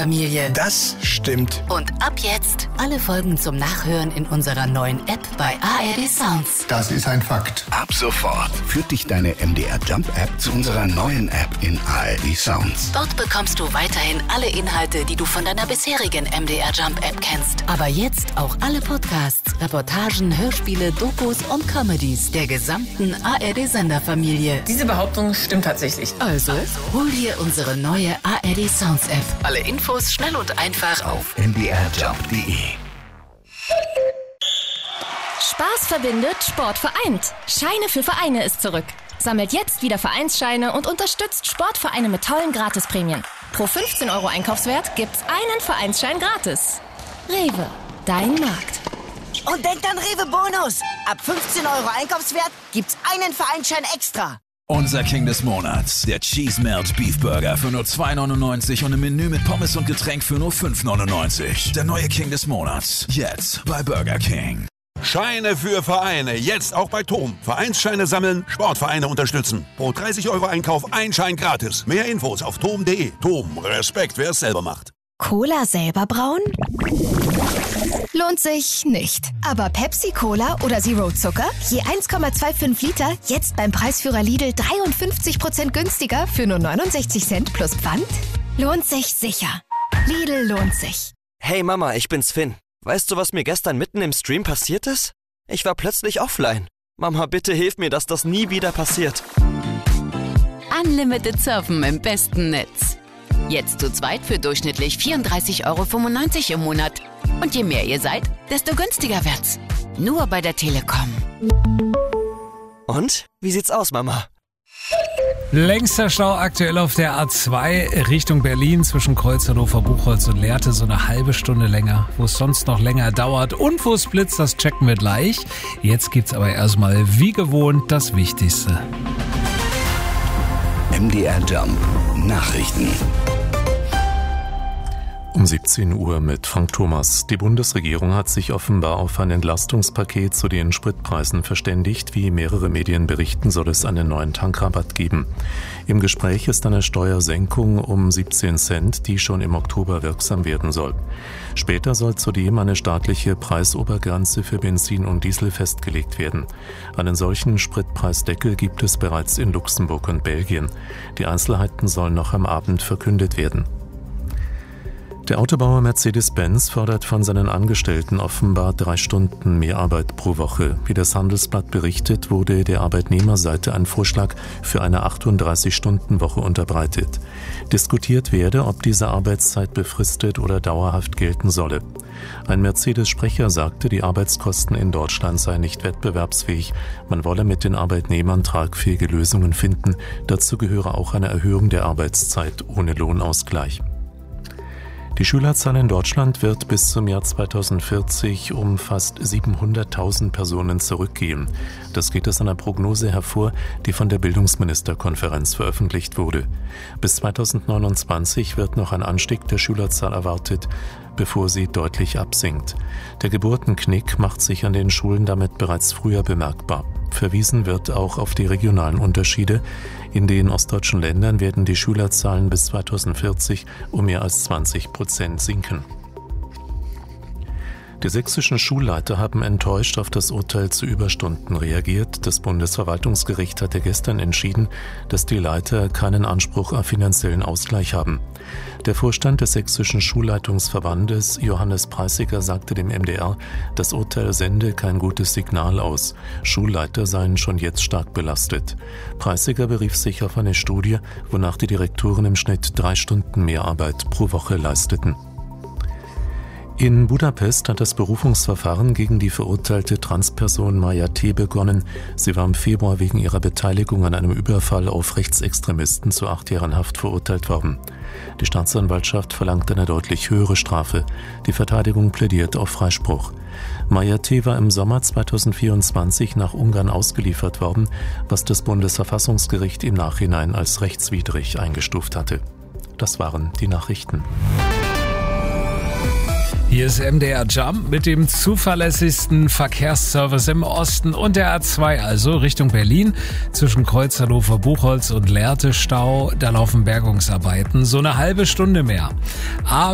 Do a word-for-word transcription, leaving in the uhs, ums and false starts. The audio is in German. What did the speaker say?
Senderfamilie. Das stimmt. Und ab jetzt alle Folgen zum Nachhören in unserer neuen App bei A R D Sounds. Das ist ein Fakt. Ab sofort führt dich deine M D R Jump App zu unserer neuen App in A R D Sounds. Dort bekommst du weiterhin alle Inhalte, die du von deiner bisherigen M D R Jump App kennst. Aber jetzt auch alle Podcasts, Reportagen, Hörspiele, Dokus und Comedies der gesamten A R D Senderfamilie. Diese Behauptung stimmt tatsächlich. Also, hol dir unsere neue A R D Sounds App. Alle Infos schnell und einfach Auf m d r jump punkt d e. Spaß verbindet, Sport vereint. Scheine für Vereine ist zurück. Sammelt jetzt wieder Vereinsscheine und unterstützt Sportvereine mit tollen Gratisprämien. Pro fünfzehn Euro Einkaufswert gibt's einen Vereinsschein gratis. Rewe, dein Markt. Und denkt an Rewe Bonus. Ab fünfzehn Euro Einkaufswert gibt's einen Vereinsschein extra. Unser King des Monats, der Cheese Melt Beef Burger für nur zwei neunundneunzig und ein Menü mit Pommes und Getränk für nur fünf neunundneunzig. Der neue King des Monats, jetzt bei Burger King. Scheine für Vereine, jetzt auch bei Tom. Vereinsscheine sammeln, Sportvereine unterstützen. Pro dreißig Euro Einkauf ein Schein gratis. Mehr Infos auf tom punkt de. Tom, Respekt, wer es selber macht. Cola selber brauen? Lohnt sich nicht. Aber Pepsi-Cola oder Zero Zucker? Je eins Komma fünfundzwanzig Liter, jetzt beim Preisführer Lidl dreiundfünfzig Prozent günstiger für nur neunundsechzig Cent plus Pfand? Lohnt sich sicher. Lidl lohnt sich. Hey Mama, ich bin's Finn. Weißt du, was mir gestern mitten im Stream passiert ist? Ich war plötzlich offline. Mama, bitte hilf mir, dass das nie wieder passiert. Unlimited Surfen im besten Netz. Jetzt zu zweit für durchschnittlich vierunddreißig Euro fünfundneunzig im Monat. Und je mehr ihr seid, desto günstiger wird's. Nur bei der Telekom. Und? Wie sieht's aus, Mama? Längster Stau aktuell auf der A zwei Richtung Berlin zwischen Kreuz Hannover, Buchholz und Lehrte, so eine halbe Stunde länger. Wo es sonst noch länger dauert und wo es blitzt, das checken wir gleich. Jetzt gibt's aber erstmal wie gewohnt das Wichtigste. M D R Jump Nachrichten. Um siebzehn Uhr mit Frank Thomas. Die Bundesregierung hat sich offenbar auf ein Entlastungspaket zu den Spritpreisen verständigt. Wie mehrere Medien berichten, soll es einen neuen Tankrabatt geben. Im Gespräch ist eine Steuersenkung um siebzehn Cent, die schon im Oktober wirksam werden soll. Später soll zudem eine staatliche Preisobergrenze für Benzin und Diesel festgelegt werden. Einen solchen Spritpreisdeckel gibt es bereits in Luxemburg und Belgien. Die Einzelheiten sollen noch am Abend verkündet werden. Der Autobauer Mercedes-Benz fordert von seinen Angestellten offenbar drei Stunden mehr Arbeit pro Woche. Wie das Handelsblatt berichtet, wurde der Arbeitnehmerseite ein Vorschlag für eine achtunddreißig-Stunden-Woche unterbreitet. Diskutiert werde, ob diese Arbeitszeit befristet oder dauerhaft gelten solle. Ein Mercedes-Sprecher sagte, die Arbeitskosten in Deutschland seien nicht wettbewerbsfähig. Man wolle mit den Arbeitnehmern tragfähige Lösungen finden. Dazu gehöre auch eine Erhöhung der Arbeitszeit ohne Lohnausgleich. Die Schülerzahl in Deutschland wird bis zum Jahr zweitausendvierzig um fast siebenhunderttausend Personen zurückgehen. Das geht aus einer Prognose hervor, die von der Bildungsministerkonferenz veröffentlicht wurde. Bis zweitausendneunundzwanzig wird noch ein Anstieg der Schülerzahl erwartet, bevor sie deutlich absinkt. Der Geburtenknick macht sich an den Schulen damit bereits früher bemerkbar. Verwiesen wird auch auf die regionalen Unterschiede. In den ostdeutschen Ländern werden die Schülerzahlen bis zweitausendvierzig um mehr als zwanzig Prozent sinken. Die sächsischen Schulleiter haben enttäuscht auf das Urteil zu Überstunden reagiert. Das Bundesverwaltungsgericht hatte gestern entschieden, dass die Leiter keinen Anspruch auf finanziellen Ausgleich haben. Der Vorstand des sächsischen Schulleitungsverbandes, Johannes Preisiger, sagte dem M D R, das Urteil sende kein gutes Signal aus. Schulleiter seien schon jetzt stark belastet. Preisiger berief sich auf eine Studie, wonach die Direktoren im Schnitt drei Stunden mehr Arbeit pro Woche leisteten. In Budapest hat das Berufungsverfahren gegen die verurteilte Transperson Maja T. begonnen. Sie war im Februar wegen ihrer Beteiligung an einem Überfall auf Rechtsextremisten zu acht Jahren Haft verurteilt worden. Die Staatsanwaltschaft verlangt eine deutlich höhere Strafe. Die Verteidigung plädiert auf Freispruch. Maja T. war im Sommer zweitausendvierundzwanzig nach Ungarn ausgeliefert worden, was das Bundesverfassungsgericht im Nachhinein als rechtswidrig eingestuft hatte. Das waren die Nachrichten. Hier ist M D R Jump mit dem zuverlässigsten Verkehrsservice im Osten und der A zwei, also Richtung Berlin. Zwischen Kreuz Hannover, Buchholz und Lehrte Stau, da laufen Bergungsarbeiten. So eine halbe Stunde mehr. A